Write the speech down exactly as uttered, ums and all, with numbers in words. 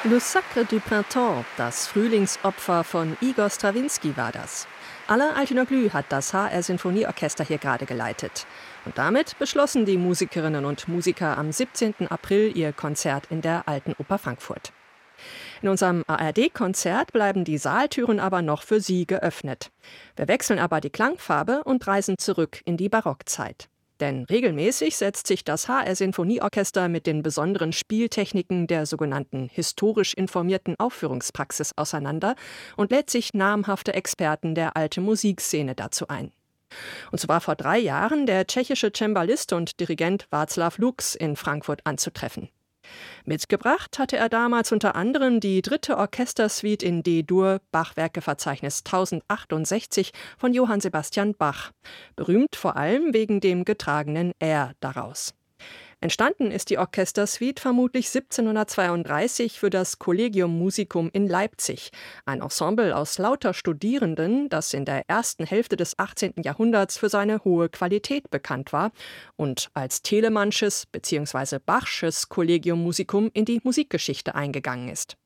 Le Sacre du Printemps, das Frühlingsopfer von Igor Strawinski war das. Alain Altinoglu hat das H R-Sinfonieorchester hier gerade geleitet. Und damit beschlossen die Musikerinnen und Musiker am siebzehnten April ihr Konzert in der Alten Oper Frankfurt. In unserem A R D-Konzert bleiben die Saaltüren aber noch für Sie geöffnet. Wir wechseln aber die Klangfarbe und reisen zurück in die Barockzeit. Denn regelmäßig setzt sich das H R-Sinfonieorchester mit den besonderen Spieltechniken der sogenannten historisch informierten Aufführungspraxis auseinander und lädt sich namhafte Experten der alten Musikszene dazu ein. Und so war vor drei Jahren der tschechische Cembalist und Dirigent Václav Lux in Frankfurt anzutreffen. Mitgebracht hatte er damals unter anderem die dritte Orchestersuite in D-Dur, Bachwerkeverzeichnis tausendzachtundsechzig von Johann Sebastian Bach. Berühmt vor allem wegen dem getragenen R daraus. Entstanden ist die Orchestersuite vermutlich siebzehnhundertzweiunddreißig für das Collegium Musicum in Leipzig, ein Ensemble aus lauter Studierenden, das in der ersten Hälfte des achtzehnten Jahrhunderts für seine hohe Qualität bekannt war und als Telemannsches bzw. Bachsches Collegium Musicum in die Musikgeschichte eingegangen ist.